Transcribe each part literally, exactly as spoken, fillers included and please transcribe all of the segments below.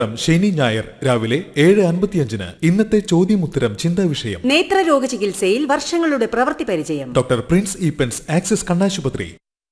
ശനി ഞായർ രാവിലെ ഏഴ് അൻപത്തിയഞ്ചിന് ഇന്നത്തെ ചോദ്യമുത്തരം ചിന്താ വിഷയം നേത്രരോഗ ചികിത്സയിൽ വർഷങ്ങളുടെ പ്രവൃത്തി പരിചയം. ഡോക്ടർ പ്രിൻസ് ഈപ്പൻസ് ആക്സിസ് കണ്ണാശുപത്രി.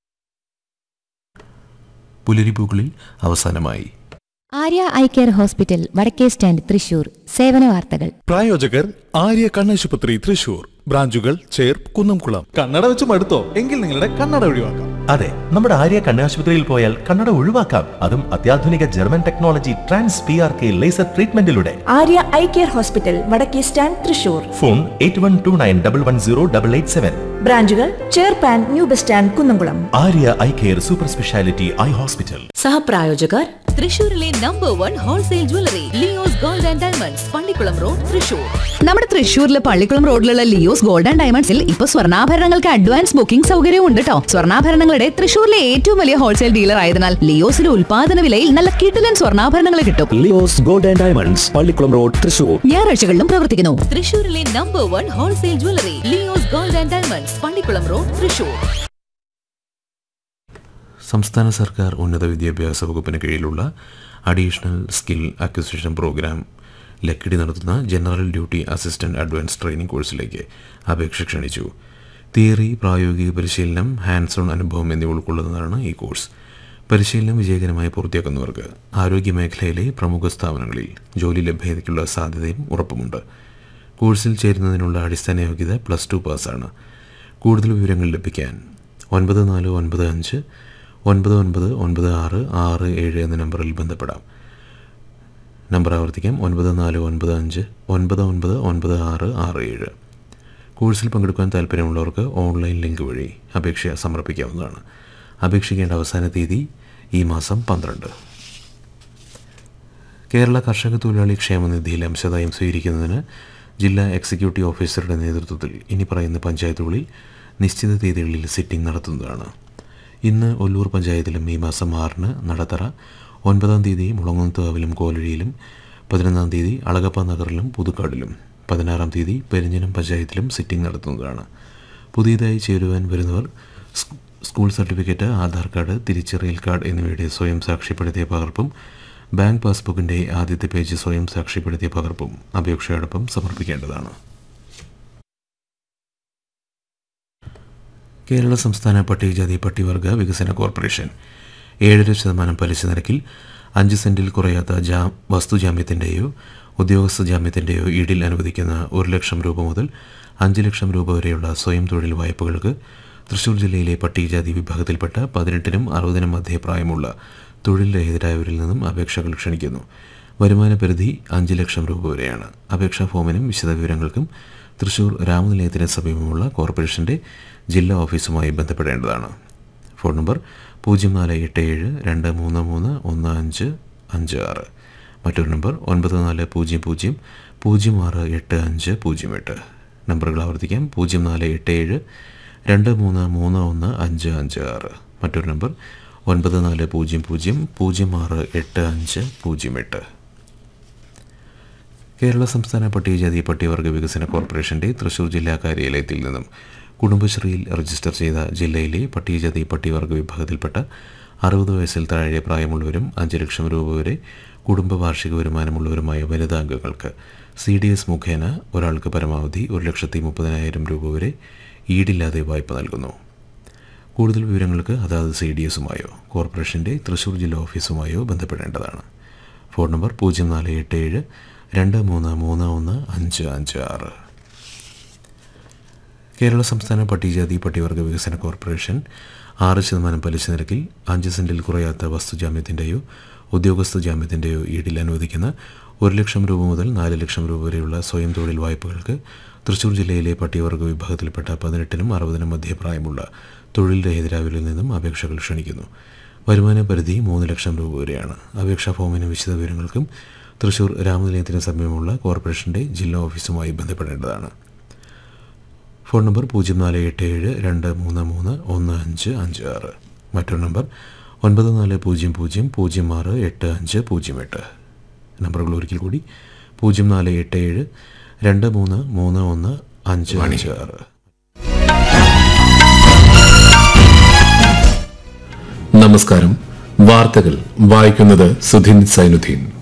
പുലരിപ്പൂക്കളിൽ അവസാനമായി ആര്യ ഐ കെയർ ഹോസ്പിറ്റൽ വടക്കേ സ്റ്റാൻഡ് തൃശൂർ. സേവന വാർത്തകൾ. പ്രായോജകർ ആര്യ കണ്ണാശുപത്രി തൃശൂർ. ബ്രാഞ്ചുകൾ ചേർപ്പ് കുന്നംകുളം. കണ്ണട വെച്ച് മടുത്തോ? എങ്കിൽ നിങ്ങളുടെ കണ്ണട ഒഴിവാക്കാം. അതെ, നമ്മുടെ ആര്യ കണ്ണാശുപത്രിയിൽ പോയാൽ കണ്ണട ഒഴിവാക്കാം. അതും അത്യാധുനിക German technology trans P R K laser ട്രീറ്റ്മെന്റിലൂടെ. Arya eye care hospital വടക്കേ stand Thrissur. Phone eight one two nine double one zero double eight seven. ബ്രാഞ്ചുകൾ ചേർപ്പാൻ new bus stand Kunnamkulam. Arya eye care super speciality eye hospital. സഹപ്രായോജകർ തൃശൂരിലെ number one wholesale jewellery Leo's gold and diamonds, Pallikkulam road, Thrissur. നമ്മുടെ തൃശൂരിലെ പള്ളിക്കുളം റോഡിലുള്ള Leo's gold and ഡയമണ്ട്സിൽ ഇപ്പൊ സ്വർണ്ണാഭരണങ്ങൾക്ക് advance booking സൗകര്യവും ഉണ്ട് കേട്ടോ. സ്വർണ്ണാഭരണങ്ങളുടെ തൃശൂരിലെ ഏറ്റവും വലിയ ഹോൾസെയിൽ ഡീലർ ആയതിനാൽ ലിയോസിന്റെ ഉൽപാദന വിലയിൽ നല്ല കിടിലൻ സ്വർണ്ണാഭരണങ്ങൾ കിട്ടും. Leo's gold and diamonds, Pallikkulam road, Thrissur. ഞായറാഴ്ചകളിലും പ്രവർത്തിക്കുന്നു. തൃശൂരിലെ number one wholesale jewellery Leo's gold and diamonds, Pallikkulam road, Thrissur. സംസ്ഥാന സർക്കാർ ഉന്നത വിദ്യാഭ്യാസ വകുപ്പിന് കീഴിലുള്ള additional skill acquisition programme Lakkidi നടത്തുന്ന general duty assistant advance training കോഴ്സിലേക്ക് അപേക്ഷ ക്ഷണിച്ചു. തിയറി, പ്രായോഗിക പരിശീലനം, ഹാൻഡ്സ് ഓൺ അനുഭവം എന്നിവ ഉൾക്കൊള്ളുന്നതാണ് ഈ കോഴ്സ്. പരിശീലനം വിജയകരമായി പൂർത്തിയാക്കുന്നവർക്ക് ആരോഗ്യമേഖലയിലെ പ്രമുഖ സ്ഥാപനങ്ങളിൽ ജോലി ലഭ്യതയ്ക്കുള്ള സാധ്യതയും ഉറപ്പുമുണ്ട്. കോഴ്സിൽ ചേരുന്നതിനുള്ള അടിസ്ഥാന യോഗ്യത പ്ലസ് ടു പാസ്സാണ്. കൂടുതൽ വിവരങ്ങൾ ലഭിക്കാൻ ഒൻപത് നാല് ഒൻപത് അഞ്ച് ഒൻപത് ഒൻപത് ഒൻപത് ആറ് ആറ് ഏഴ് എന്ന നമ്പറിൽ ബന്ധപ്പെടാം. നമ്പർ ആവർത്തിക്കാം: ഒൻപത് നാല് ഒൻപത് അഞ്ച് ഒൻപത് ഒൻപത് ഒൻപത് ആറ് ആറ് ഏഴ്. കോഴ്സിൽ പങ്കെടുക്കാൻ താല്പര്യമുള്ളവർക്ക് ഓൺലൈൻ ലിങ്ക് വഴി അപേക്ഷ സമർപ്പിക്കാവുന്നതാണ്. അപേക്ഷിക്കേണ്ട അവസാന തീയതി ഈ മാസം പന്ത്രണ്ട്. കേരള കർഷക തൊഴിലാളി ക്ഷേമനിധിയിൽ അംശദായം സ്വീകരിക്കുന്നതിന് ജില്ലാ എക്സിക്യൂട്ടീവ് ഓഫീസറുടെ നേതൃത്വത്തിൽ ഇനി പറയുന്ന പഞ്ചായത്തുകളിൽ നിശ്ചിത തീയതികളിൽ സിറ്റിംഗ് നടത്തുന്നതാണ്. ഇന്ന് ഒല്ലൂർ പഞ്ചായത്തിലും ഈ മാസം ആറിന് നടത്തറ, ഒൻപതാം തീയതി മുളങ്ങുന്നത്തുകാവിലും കോലഴിയിലും, പതിനൊന്നാം തീയതി അളഗപ്പ നഗറിലും പുതുക്കാടിലും, പതിനാറാം തീയതി പെരിഞ്ഞനം പഞ്ചായത്തിലും സിറ്റിംഗ് നടത്തുന്നതാണ്. പുതിയതായി ചേരുവാൻ വരുന്നവർ സ്കൂൾ സർട്ടിഫിക്കറ്റ്, ആധാർ കാർഡ്, തിരിച്ചറിയൽ കാർഡ് എന്നിവയുടെ സ്വയം സാക്ഷ്യപ്പെടുത്തിയ പകർപ്പും ബാങ്ക് പാസ്ബുക്കിൻ്റെ ആദ്യത്തെ പേജ് സ്വയം സാക്ഷ്യപ്പെടുത്തിയ പകർപ്പും അപേക്ഷയോടൊപ്പം സമർപ്പിക്കേണ്ടതാണ്. കേരള സംസ്ഥാന പട്ടികജാതി പട്ടികവർഗ വികസന കോർപ്പറേഷൻ ഏഴര ശതമാനം പലിശ നിരക്കിൽ അഞ്ച് സെൻറ്റിൽ കുറയാത്ത ജാ വസ്തുജാമ്യത്തിൻ്റെയോ ഉദ്യോഗസ്ഥ ജാമ്യത്തിൻ്റെയോ ഈടിൽ അനുവദിക്കുന്ന ഒരു ലക്ഷം രൂപ മുതൽ അഞ്ച് ലക്ഷം രൂപ വരെയുള്ള സ്വയം തൊഴിൽ വായ്പകൾക്ക് തൃശ്ശൂർ ജില്ലയിലെ പട്ടികജാതി വിഭാഗത്തിൽപ്പെട്ട പതിനെട്ടിനും അറുപതിനും മധ്യേ പ്രായമുള്ള തൊഴിൽ രഹിതരായവരിൽ നിന്നും അപേക്ഷകൾ ക്ഷണിക്കുന്നു. വരുമാന പരിധി അഞ്ച് ലക്ഷം രൂപ വരെയാണ്. അപേക്ഷാ ഫോമിനും വിശദവിവരങ്ങൾക്കും തൃശ്ശൂർ രാമനിലയത്തിന് സമീപമുള്ള കോർപ്പറേഷൻ്റെ ജില്ലാ ഓഫീസുമായി ബന്ധപ്പെടേണ്ടതാണ്. ഫോൺ നമ്പർ പൂജ്യം നാല് എട്ട് ഏഴ് രണ്ട് മൂന്ന് മൂന്ന് ഒന്ന് അഞ്ച് അഞ്ച് ആറ്. മറ്റൊരു നമ്പർ ഒൻപത് നാല് പൂജ്യം പൂജ്യം പൂജ്യം ആറ് എട്ട് അഞ്ച് പൂജ്യം എട്ട്. നമ്പറുകൾ ആവർത്തിക്കാം: പൂജ്യം നാല് എട്ട് ഏഴ് രണ്ട് മൂന്ന് മൂന്ന് ഒന്ന് അഞ്ച് അഞ്ച് ആറ്. മറ്റൊരു നമ്പർ ഒൻപത് നാല് പൂജ്യം പൂജ്യം പൂജ്യം ആറ് എട്ട് അഞ്ച് പൂജ്യം എട്ട്. കേരള സംസ്ഥാന പട്ടികജാതി പട്ടികവർഗ വികസന കോർപ്പറേഷൻ്റെ തൃശ്ശൂർ ജില്ലാ കാര്യാലയത്തിൽ നിന്നും കുടുംബശ്രീയിൽ രജിസ്റ്റർ ചെയ്ത ജില്ലയിലെ പട്ടികജാതി പട്ടികവർഗ വിഭാഗത്തിൽപ്പെട്ട അറുപത് വയസ്സിൽ താഴെ പ്രായമുള്ളവരും അഞ്ച് ലക്ഷം രൂപ വരെ കുടുംബ വാർഷിക വരുമാനമുള്ളവരുമായ വനിതാംഗങ്ങൾക്ക് സി ഡി എസ് മുഖേന ഒരാൾക്ക് പരമാവധി ഒരു ലക്ഷത്തി മുപ്പതിനായിരം രൂപ വരെ ഈടില്ലാതെ വായ്പ നൽകുന്നു. കൂടുതൽ വിവരങ്ങൾക്ക് അതാത് സി ഡി എസുമായോ കോർപ്പറേഷൻ്റെ തൃശ്ശൂർ ജില്ലാ ഓഫീസുമായോ ബന്ധപ്പെടേണ്ടതാണ്. ഫോൺ നമ്പർ പൂജ്യം നാല് എട്ട് ഏഴ് രണ്ട് മൂന്ന് മൂന്ന് ഒന്ന് അഞ്ച് അഞ്ച് ആറ്. കേരള സംസ്ഥാന പട്ടികജാതി പട്ടികവർഗ വികസന കോർപ്പറേഷൻ ആറ് ശതമാനം പലിശ നിരക്കിൽ അഞ്ച് സെൻറ്റിൽ കുറയാത്ത വസ്തുജാമ്യത്തിൻ്റെയോ ഉദ്യോഗസ്ഥ ജാമ്യത്തിൻ്റെയോ ഈടിൽ അനുവദിക്കുന്ന ഒരു ലക്ഷം രൂപ മുതൽ നാല് ലക്ഷം രൂപ വരെയുള്ള സ്വയം തൊഴിൽ വായ്പകൾക്ക് തൃശ്ശൂർ ജില്ലയിലെ പട്ടികവർഗ വിഭാഗത്തിൽപ്പെട്ട പതിനെട്ടിനും അറുപതിനും മധ്യേ പ്രായമുള്ള തൊഴിൽ രഹിതരായവരിൽ നിന്നും അപേക്ഷകൾ ക്ഷണിക്കുന്നു. വരുമാന പരിധി മൂന്ന് ലക്ഷം രൂപ വരെയാണ്. അപേക്ഷാ ഫോമിനും വിശദവിവരങ്ങൾക്കും തൃശ്ശൂർ രാമനിലയത്തിന് സമീപമുള്ള കോർപ്പറേഷൻ്റെ ജില്ലാ ഓഫീസുമായി ബന്ധപ്പെടേണ്ടതാണ്. ഫോൺ നമ്പർ പൂജ്യം നാല് എട്ട് ഏഴ് രണ്ട് മൂന്ന് മൂന്ന് ഒന്ന് അഞ്ച് അഞ്ച് ആറ്. മറ്റൊരു നമ്പർ ഒൻപത് നാല് പൂജ്യം പൂജ്യം പൂജ്യം ആറ് എട്ട് അഞ്ച് പൂജ്യം എട്ട്. നമ്പറുകൾ ഒരിക്കൽ കൂടി: പൂജ്യം നാല് എട്ട് ഏഴ് രണ്ട് മൂന്ന് മൂന്ന് ഒന്ന് അഞ്ച് അഞ്ച് ആറ്. നമസ്കാരം. വാർത്തകൾ വായിക്കുന്നത് സുധിൻ സൈനുദ്ദീൻ.